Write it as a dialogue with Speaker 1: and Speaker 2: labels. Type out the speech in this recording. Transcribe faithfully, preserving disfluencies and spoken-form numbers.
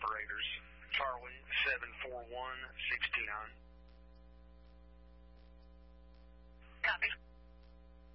Speaker 1: operators. Charlie seven four one six two nine.